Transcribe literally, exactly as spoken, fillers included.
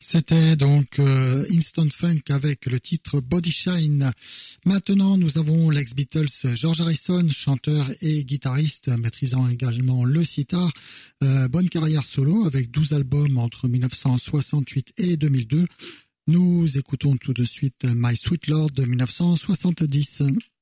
C'était donc euh, Instant Funk avec le titre Body Shine. Maintenant, nous avons l'ex-Beatles George Harrison, chanteur et guitariste, maîtrisant également le sitar. Euh, bonne carrière solo avec douze albums entre dix-neuf cent soixante-huit et deux mille deux. Nous écoutons tout de suite My Sweet Lord de dix-neuf cent soixante-dix.